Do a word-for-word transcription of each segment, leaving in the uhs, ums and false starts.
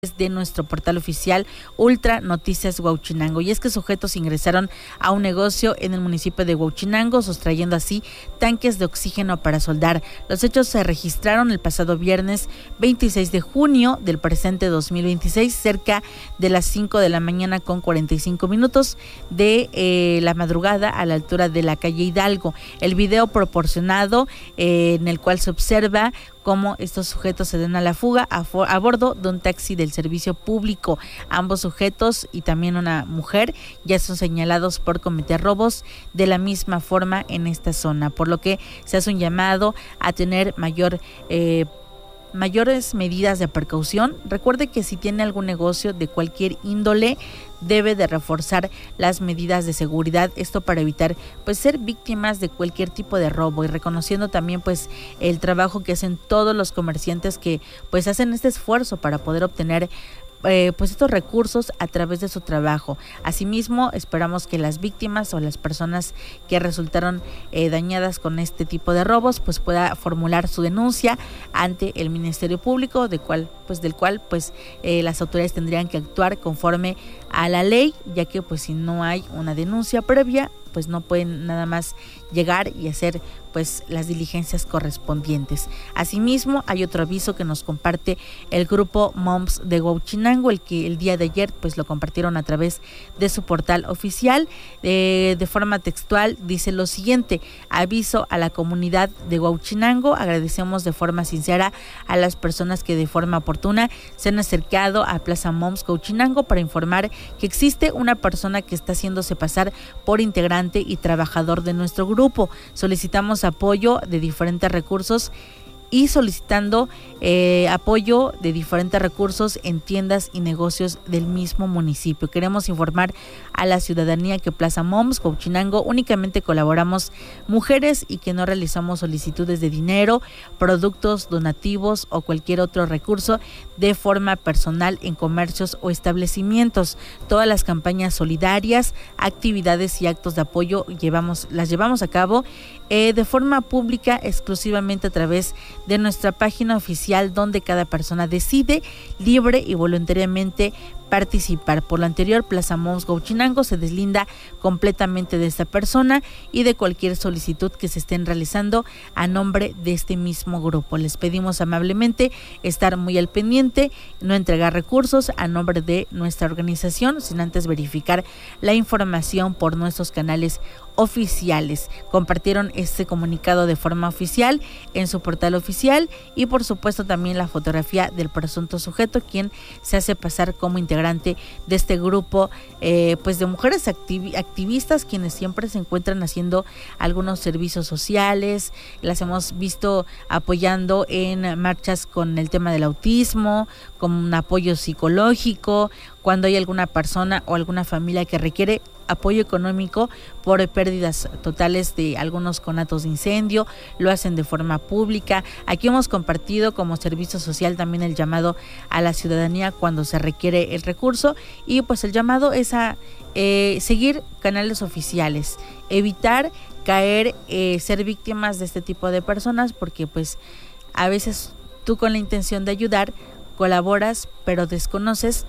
de nuestro portal oficial Ultra Noticias Huauchinango. Y es que sujetos ingresaron a un negocio en el municipio de Huauchinango, sustrayendo así tanques de oxígeno para soldar. Los hechos se registraron el pasado viernes veintiséis de junio del presente dos mil veintiséis, cerca de las cinco de la mañana con cuarenta y cinco minutos de eh, la madrugada, a la altura de la calle Hidalgo. El video proporcionado eh, en el cual se observa cómo estos sujetos se dan a la fuga a, for, a bordo de un taxi del servicio público. Ambos sujetos y también una mujer ya son señalados por cometer robos de la misma forma en esta zona, por lo que se hace un llamado a tener mayor eh, mayores medidas de precaución. Recuerde que si tiene algún negocio de cualquier índole, debe de reforzar las medidas de seguridad, esto para evitar pues ser víctimas de cualquier tipo de robo, y reconociendo también pues el trabajo que hacen todos los comerciantes que pues hacen este esfuerzo para poder obtener Eh, pues estos recursos a través de su trabajo. Asimismo, esperamos que las víctimas o las personas que resultaron eh, dañadas con este tipo de robos pues pueda formular su denuncia ante el Ministerio Público, de cual pues del cual pues eh, las autoridades tendrían que actuar conforme a la ley, ya que pues si no hay una denuncia previa, pues no pueden nada más llegar y hacer pues las diligencias correspondientes. Asimismo, hay otro aviso que nos comparte el grupo Moms de Huauchinango, el que el día de ayer pues lo compartieron a través de su portal oficial. Eh, de forma textual dice lo siguiente: aviso a la comunidad de Huauchinango, agradecemos de forma sincera a las personas que de forma oportuna se han acercado a Plaza Moms Huauchinango para informar que existe una persona que está haciéndose pasar por integrante y trabajador de nuestro grupo. Solicitamos apoyo de diferentes recursos y solicitando eh, apoyo de diferentes recursos en tiendas y negocios del mismo municipio. Queremos informar a la ciudadanía que Plaza Moms Huauchinango únicamente colaboramos mujeres y que no realizamos solicitudes de dinero, productos, donativos o cualquier otro recurso de forma personal en comercios o establecimientos. Todas las campañas solidarias, actividades y actos de apoyo llevamos, las llevamos a cabo eh, de forma pública, exclusivamente a través de nuestra página oficial, donde cada persona decide libre y voluntariamente participar. Por lo anterior, Plaza Moms Huauchinango se deslinda completamente de esta persona y de cualquier solicitud que se estén realizando a nombre de este mismo grupo. Les pedimos amablemente estar muy al pendiente, no entregar recursos a nombre de nuestra organización sin antes verificar la información por nuestros canales oficiales. Compartieron este comunicado de forma oficial en su portal oficial y por supuesto también la fotografía del presunto sujeto, quien se hace pasar como integrante de este grupo eh, pues de mujeres activ- activistas, quienes siempre se encuentran haciendo algunos servicios sociales. Las hemos visto apoyando en marchas con el tema del autismo, con un apoyo psicológico, cuando hay alguna persona o alguna familia que requiere apoyo económico por pérdidas totales de algunos conatos de incendio, lo hacen de forma pública. Aquí hemos compartido como servicio social también el llamado a la ciudadanía cuando se requiere el recurso, y pues el llamado es a eh, seguir canales oficiales, evitar caer, eh, ser víctimas de este tipo de personas, porque pues a veces tú con la intención de ayudar colaboras, pero desconoces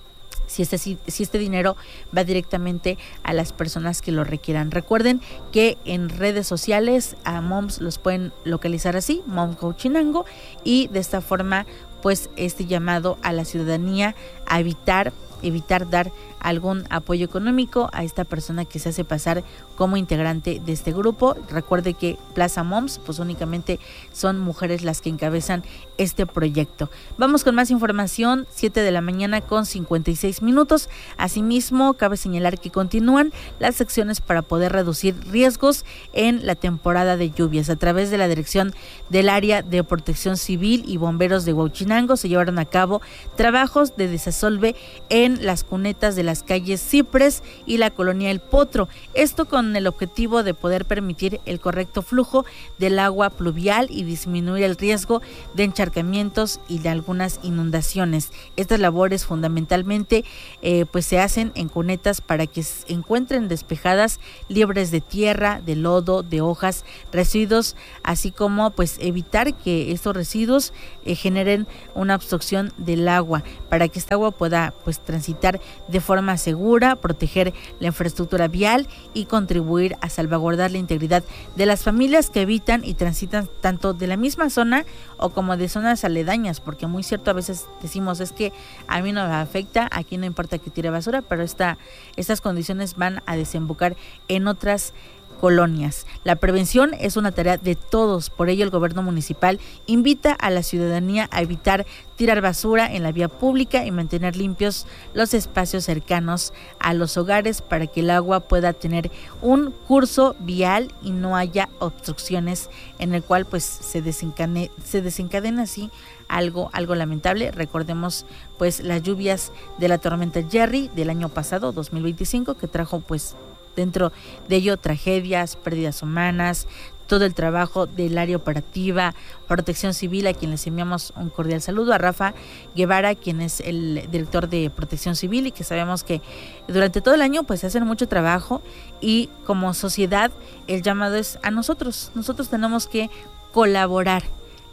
si este, si este dinero va directamente a las personas que lo requieran. Recuerden que en redes sociales a Moms los pueden localizar así, Moms Huauchinango, y de esta forma pues este llamado a la ciudadanía a evitar evitar dar algún apoyo económico a esta persona que se hace pasar como integrante de este grupo. Recuerde que Plaza Moms pues únicamente son mujeres las que encabezan este proyecto. Vamos con más información, siete de la mañana con cincuenta y seis minutos. Asimismo, cabe señalar que continúan las acciones para poder reducir riesgos en la temporada de lluvias. A través de la dirección del área de protección civil y bomberos de Huauchinango se llevaron a cabo trabajos de desasolve en las cunetas de las calles Cipres y la colonia El Potro. Esto con el objetivo de poder permitir el correcto flujo del agua pluvial y disminuir el riesgo de encharcamientos y de algunas inundaciones. Estas labores fundamentalmente eh, pues se hacen en cunetas para que se encuentren despejadas, libres de tierra, de lodo, de hojas, residuos, así como pues evitar que estos residuos eh, generen una obstrucción del agua para que esta agua pueda pues transitar de forma segura, proteger la infraestructura vial y contribuir a salvaguardar la integridad de las familias que habitan y transitan tanto de la misma zona o como de zonas aledañas, porque muy cierto a veces decimos es que a mí no me afecta, aquí no importa que tire basura, pero esta, estas condiciones van a desembocar en otras colonias. La prevención es una tarea de todos, por ello el gobierno municipal invita a la ciudadanía a evitar tirar basura en la vía pública y mantener limpios los espacios cercanos a los hogares para que el agua pueda tener un curso vial y no haya obstrucciones en el cual pues se desencadena, se desencadena así algo, algo lamentable. Recordemos pues las lluvias de la tormenta Jerry del año pasado, dos mil veinticinco, que trajo pues dentro de ello tragedias, pérdidas humanas, todo el trabajo del área operativa, Protección Civil, a quien les enviamos un cordial saludo, a Rafa Guevara, quien es el director de Protección Civil, y que sabemos que durante todo el año pues hacen mucho trabajo, y como sociedad el llamado es a nosotros, nosotros tenemos que colaborar.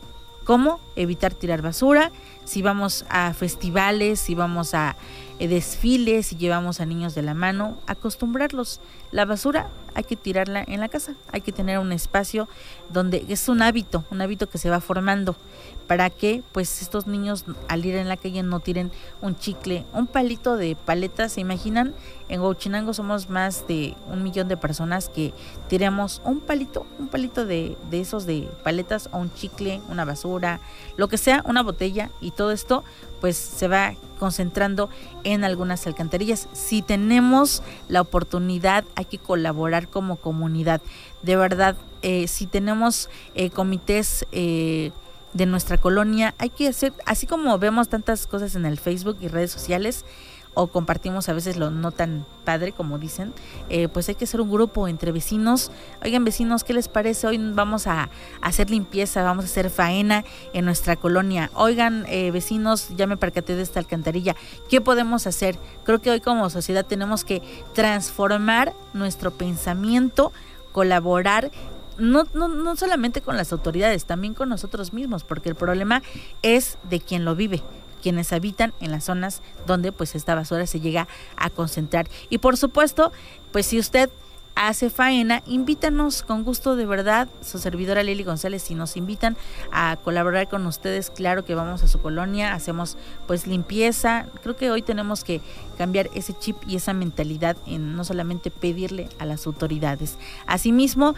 ¿Cómo? Evitar tirar basura. Si vamos a festivales, si vamos a eh, desfiles, si llevamos a niños de la mano, acostumbrarlos. La basura hay que tirarla en la casa, hay que tener un espacio donde es un hábito, un hábito que se va formando para que pues estos niños al ir en la calle no tiren un chicle, un palito de paletas. ¿Se imaginan? En Huauchinango somos más de un millón de personas que tiramos un palito, un palito de, de esos de paletas, o un chicle, una basura, lo que sea, una botella, y todo esto pues se va concentrando en algunas alcantarillas. Si tenemos la oportunidad, hay que colaborar como comunidad. De verdad, eh, si tenemos eh, comités eh, de nuestra colonia, hay que hacer, así como vemos tantas cosas en el Facebook y redes sociales, o compartimos a veces lo no tan padre, como dicen, eh, pues hay que hacer un grupo entre vecinos. Oigan, vecinos, ¿qué les parece? Hoy vamos a, a hacer limpieza, vamos a hacer faena en nuestra colonia. Oigan, eh, vecinos, ya me percaté de esta alcantarilla, ¿qué podemos hacer? Creo que hoy como sociedad tenemos que transformar nuestro pensamiento, colaborar, No, no, no solamente con las autoridades, también con nosotros mismos, porque el problema es de quien lo vive, quienes habitan en las zonas donde pues esta basura se llega a concentrar. Y por supuesto, pues si usted hace faena, invítanos con gusto, de verdad. Su servidora Lili González, si nos invitan a colaborar con ustedes, claro que vamos a su colonia, hacemos pues limpieza. Creo que hoy tenemos que cambiar ese chip y esa mentalidad en no solamente pedirle a las autoridades. Asimismo,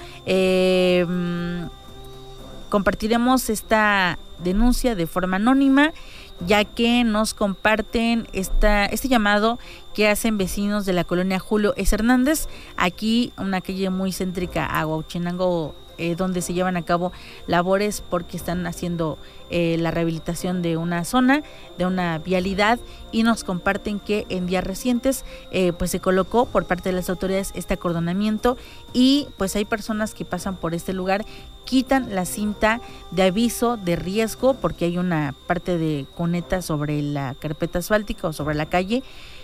eh, compartiremos esta denuncia de forma anónima, ya que nos comparten esta, este llamado que hacen vecinos de la colonia Julio S. Hernández, aquí una calle muy céntrica a Huauchinango, eh, donde se llevan a cabo labores porque están haciendo eh, la rehabilitación de una zona, de una vialidad, y nos comparten que en días recientes eh, pues se colocó por parte de las autoridades este acordonamiento, y pues hay personas que pasan por este lugar, quitan la cinta de aviso de riesgo porque hay una parte de cuneta sobre la carpeta asfáltica o sobre la calle,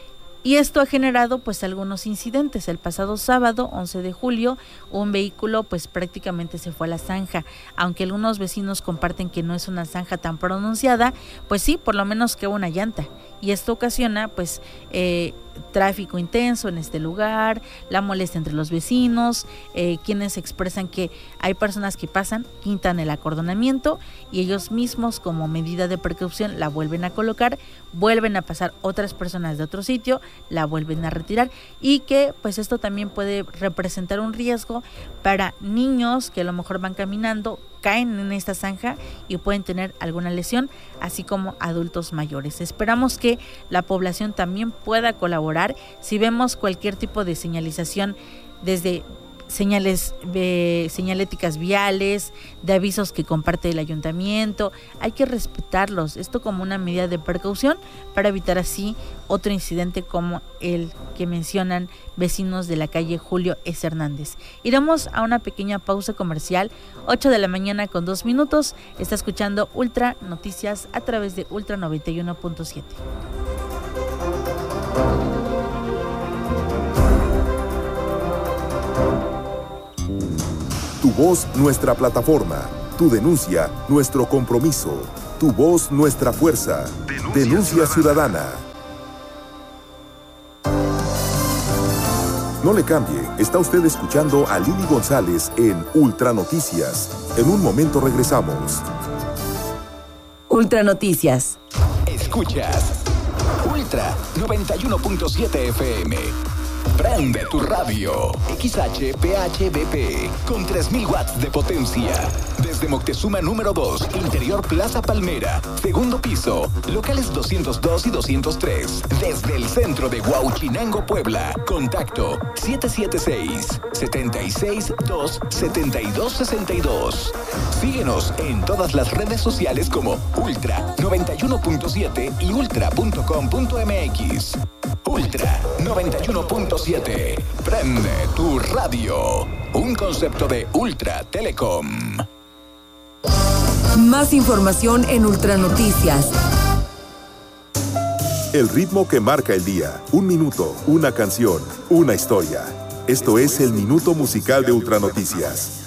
y esto ha generado pues algunos incidentes. El pasado sábado once de julio un vehículo pues prácticamente se fue a la zanja, aunque algunos vecinos comparten que no es una zanja tan pronunciada, pues sí, por lo menos que una llanta, y esto ocasiona pues eh, tráfico intenso en este lugar, la molestia entre los vecinos, eh, quienes expresan que hay personas que pasan, quitan el acordonamiento y ellos mismos como medida de precaución la vuelven a colocar, vuelven a pasar otras personas de otro sitio, la vuelven a retirar, y que pues esto también puede representar un riesgo para niños que a lo mejor van caminando, caen en esta zanja y pueden tener alguna lesión, así como adultos mayores. Esperamos que la población también pueda colaborar. Si vemos cualquier tipo de señalización, desde señales de señaléticas viales, de avisos que comparte el ayuntamiento, hay que respetarlos, esto como una medida de precaución para evitar así otro incidente como el que mencionan vecinos de la calle Julio S. Hernández. Iremos a una pequeña pausa comercial, ocho de la mañana con dos minutos. Está escuchando Ultra Noticias a través de Ultra noventa y uno punto siete. Tu voz, nuestra plataforma. Tu denuncia, nuestro compromiso. Tu voz, nuestra fuerza. Denuncia, Denuncia ciudadana. No le cambie, está usted escuchando a Lili González en Ultra Noticias. En un momento regresamos. Ultra Noticias. Escuchas Ultra noventa y uno punto siete F M. Prende tu radio. X H P H B P con tres mil watts de potencia. Desde Moctezuma número dos, Interior Plaza Palmera, segundo piso, locales doscientos dos y doscientos tres. Desde el centro de Huauchinango, Puebla. Contacto siete siete seis, siete seis dos, siete dos seis dos. Síguenos en todas las redes sociales como Ultra noventa y uno punto siete y ultra punto com punto m x. Ultra noventa y uno punto siete. Prende tu radio. Un concepto de Ultra Telecom. Más información en Ultra Noticias. El ritmo que marca el día. Un minuto, una canción, una historia. Esto es el Minuto Musical de Ultra Noticias.